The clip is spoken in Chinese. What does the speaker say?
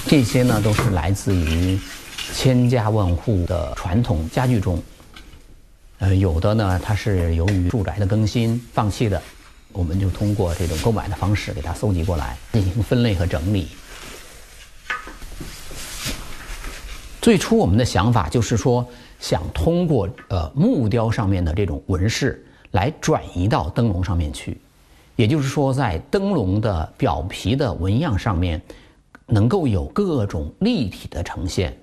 这些呢都是来自于千家万户的传统家具中。有的呢它是由于住宅的更新放弃的，我们就通过这种购买的方式给它搜集过来，进行分类和整理。最初我们的想法就是说，想通过木雕上面的这种纹饰来转移到灯笼上面去，也就是说，在灯笼的表皮的纹样上面，能够有各种立体的呈现。